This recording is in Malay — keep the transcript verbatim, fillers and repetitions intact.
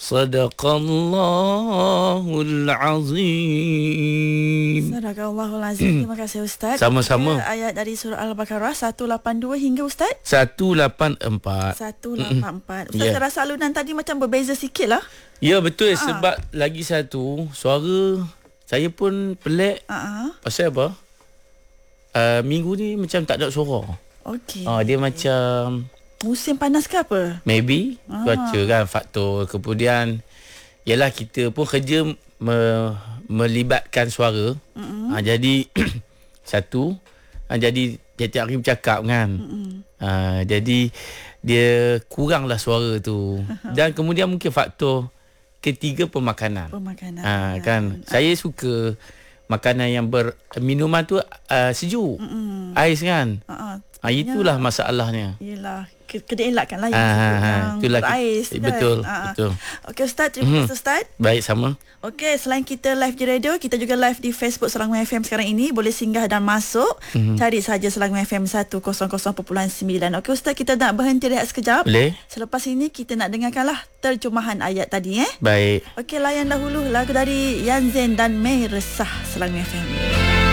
Sadaqallahul azim. Sadaqallahul azim. Terima kasih Ustaz. Sama-sama. Kita ayat dari surah Al-Baqarah seratus lapan puluh dua hingga Ustaz seratus lapan puluh empat. seratus lapan puluh empat. Ustaz, Yeah. saya rasa alunan tadi macam berbeza sikit lah. Ya betul. Ha. Sebab lagi satu, suara saya pun pelik. uh-huh. Pasal apa? Uh, minggu ni macam tak ada suara. Okey. Ah, dia macam Musim panas ke apa? maybe Ah. cuaca kan faktor. Kemudian yalah kita pun kerja me, melibatkan suara. Mm-hmm. Ha, jadi satu ha, jadi tiap-tiap hari bercakap kan. Mm-hmm. Ha, jadi dia kuranglah suara tu. Dan kemudian mungkin faktor ketiga pemakanan. Pemakanan. Ha, kan ha. Saya suka makanan yang ber minuman tu uh, sejuk. Mm-hmm. Ais kan. Uh-uh. Ha, itulah masalahnya. Yelah, kena elakkanlah yang, Ah, yang itulah berais kita, kan. betul, Ah, betul. Okey Ustaz, terima kasih Ustaz. Baik, sama. Okey, selain kita live di radio, kita juga live di Facebook Selangor F M sekarang ini. Boleh singgah dan masuk. Mm-hmm. Cari saja Selangor F M seratus perpuluhan sembilan. Okey Ustaz, kita nak berhenti rehat sekejap. Boleh. Selepas ini kita nak dengarkanlah terjemahan ayat tadi eh. Baik. Okey, layan dahulu lagu dari Yan Zain dan Mei Resah Selangor F M.